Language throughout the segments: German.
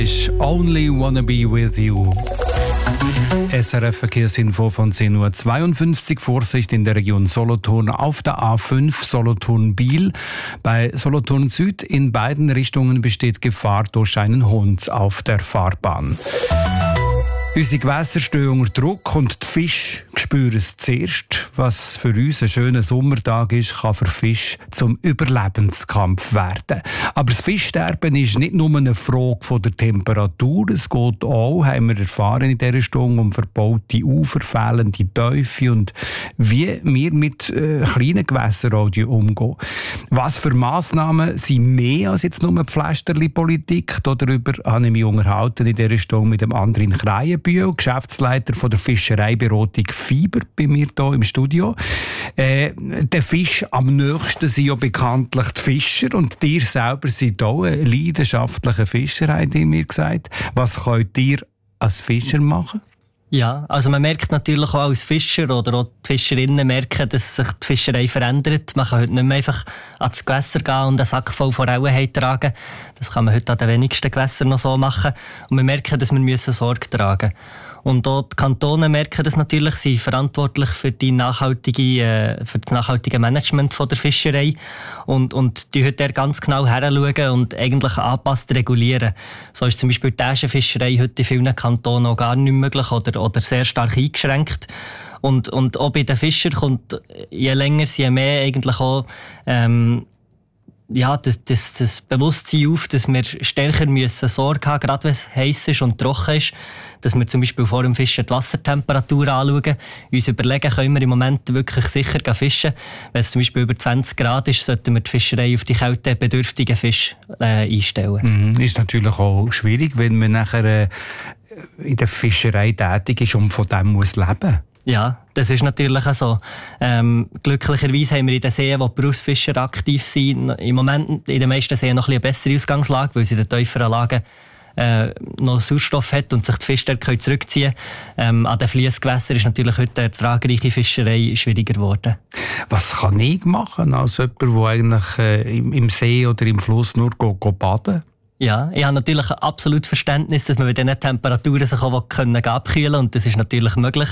Ich Only Wanna Be With You. SRF Verkehrsinfo von 10:52 Uhr. Vorsicht in der Region Solothurn auf der A5 Solothurn-Biel. Bei Solothurn Süd in beiden Richtungen besteht Gefahr durch einen Hund auf der Fahrbahn. Unsere Gewässer stehen unter Druck und die Fische spüren es zuerst. Was für uns ein schöner Sommertag ist, kann für Fische zum Überlebenskampf werden. Aber das Fischsterben ist nicht nur eine Frage von der Temperatur. Es geht auch, haben wir erfahren in dieser Stunde, um verbaute Ufer, fehlende Tiefe und wie wir mit kleinen Gewässern umgehen. Was für Massnahmen sind mehr als jetzt nur Pflasterli-Politik? Darüber habe ich mich unterhalten in dieser Stunde mit dem Andrin Kreienbühl, Geschäftsleiter von der Fischereiberatung Fiber, bei mir hier im Studio. Der Fisch am nächsten sind ja bekanntlich die Fischer und ihr selber seid auch ein leidenschaftlicher Fischer, habt ihr mir gesagt. Was könnt ihr als Fischer machen? Ja, also man merkt natürlich auch als Fischer oder auch die Fischerinnen merken, dass sich die Fischerei verändert. Man kann heute nicht mehr einfach ans Gewässer gehen und einen Sack voll Forellen tragen. Das kann man heute an den wenigsten Gewässern noch so machen. Und wir merken, dass wir Sorge tragen müssen. Und auch die Kantone merken das natürlich, sie sind verantwortlich für das nachhaltige Management von der Fischerei und die heute ganz genau heranschauen und eigentlich angepasst regulieren. So ist zum Beispiel die Äschenfischerei heute in vielen Kantonen auch gar nicht möglich oder sehr stark eingeschränkt. Und auch bei den Fischern kommt je länger, je mehr eigentlich auch das Bewusstsein auf, dass wir stärker Sorge haben, gerade wenn es heiß ist und trocken ist, dass wir zum Beispiel vor dem Fischen die Wassertemperatur anschauen, uns überlegen, können wir im Moment wirklich sicher fischen. Wenn es zum Beispiel über 20 Grad ist, sollten wir die Fischerei auf die kältebedürftigen Fische einstellen. Ist natürlich auch schwierig, wenn man nachher in der Fischerei tätig ist und von dem muss leben. Ja, das ist natürlich auch so. Glücklicherweise haben wir in den Seen, wo die Berufsfischer aktiv sind, im Moment in den meisten Seen noch ein bisschen eine bessere Ausgangslage, weil sie in den tieferen Lagen noch Sauerstoff hat und sich die Fische dort zurückziehen können. An den Fliessgewässern ist natürlich heute eine ertragreiche Fischerei schwieriger geworden. Was kann ich machen als jemand, der eigentlich im See oder im Fluss nur baden? Ja, ich habe natürlich absolut Verständnis, dass man bei diesen Temperaturen sich auch abkühlen kann und das ist natürlich möglich.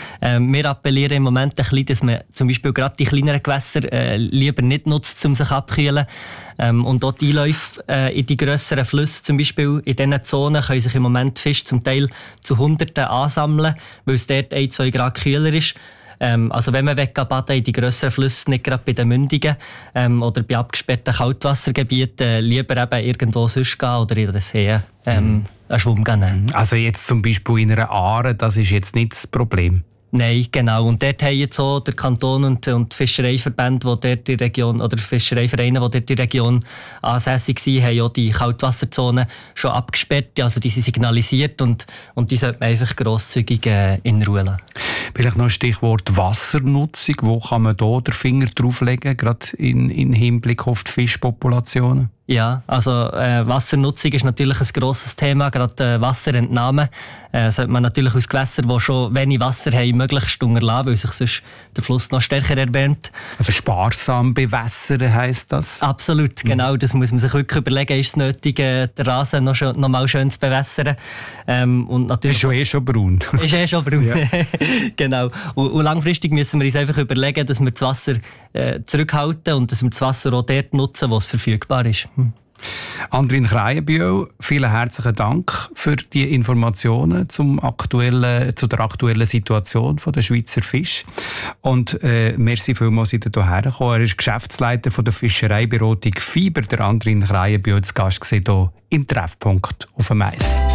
Wir appellieren im Moment ein bisschen, dass man zum Beispiel gerade die kleineren Gewässer lieber nicht nutzt, um sich abzukühlen. Und auch die Einläufe in die grösseren Flüsse, zum Beispiel in diesen Zonen, können sich im Moment Fische zum Teil zu Hunderten ansammeln, weil es dort 1-2 Grad kühler ist. Also wenn man baden in die grösseren Flüsse, nicht gerade bei den Mündungen oder bei abgesperrten Kaltwassergebieten, lieber eben irgendwo sonst gehen oder in den Seen einen Schwumm gehen. Also jetzt zum Beispiel in einer Aare, das ist jetzt nicht das Problem? Nein, genau. Und dort haben jetzt so der Kanton und die Fischereiverbände, die dort die Region, oder Fischereivereine, die dort in der Region ansässig waren, haben auch die Kaltwasserzonen schon abgesperrt. Also die sind signalisiert und die sollte man einfach grosszügig in Ruhe lassen. Vielleicht noch ein Stichwort Wassernutzung. Wo kann man da den Finger drauflegen, gerade in Hinblick auf die Fischpopulationen? Ja, also Wassernutzung ist natürlich ein grosses Thema, gerade Wasserentnahme. Sollte man natürlich aus Gewässern, die schon wenig Wasser haben, möglichst unterlassen, weil sich sonst der Fluss noch stärker erwärmt. Also sparsam bewässern heisst das? Absolut, genau. Das muss man sich wirklich überlegen, ist es nötig, den Rasen noch mal schön zu bewässern. Und natürlich ist schon braun. Ist schon braun, ja. Genau. Und langfristig müssen wir uns einfach überlegen, dass wir das Wasser zurückhalten und dass wir das Wasser auch dort nutzen, wo es verfügbar ist. Andrin Kreienbühl, vielen herzlichen Dank für die Informationen zu der aktuellen Situation der Schweizer Fische. Und merci vielmals, dass ihr hierher gekommen. Er ist Geschäftsleiter von der Fischereiberatung Fiber, der Andrin Kreienbühl, zu Gast hier im Treffpunkt auf dem Eis.